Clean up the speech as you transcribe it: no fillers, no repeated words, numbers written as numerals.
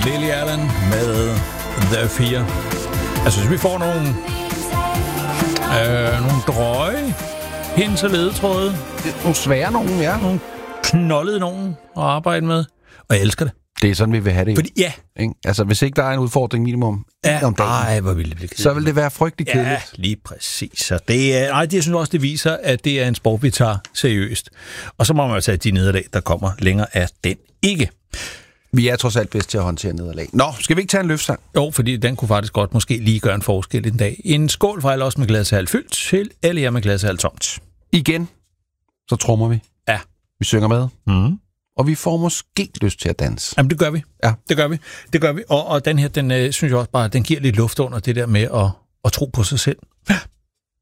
Lily Allen med The Fear. Altså, hvis vi får nogle drøje hints og ledetråde. Nogle svære nogen, ja. Nogle knoldede nogen at arbejde med. Og jeg elsker det. Det er sådan, vi vil have det. Fordi, ja. Ikke? Altså, hvis ikke der er en udfordring minimum om dagen, hvor ville det så vil det være frygtelig kedeligt. Ja, lige præcis. Så det er, jeg synes også, det viser, at det er en sport, vi tager seriøst. Og så må man jo tage de nederlag, der kommer længere af den ikke. Vi er trods alt bedst til at håndtere nederlag. Nå, skal vi ikke tage en løftsang? Jo, fordi den kunne faktisk godt måske lige gøre en forskel en dag. En skål for alle os med glas halvt fyldt til alle jer med glas halvt tomt. Igen, så trommer vi. Ja. Vi synger med. Mm. Og vi får måske lyst til at danse. Jamen, det gør vi. Ja. Det gør vi. Og den her, den synes jeg også bare, den giver lidt luft under det der med at tro på sig selv.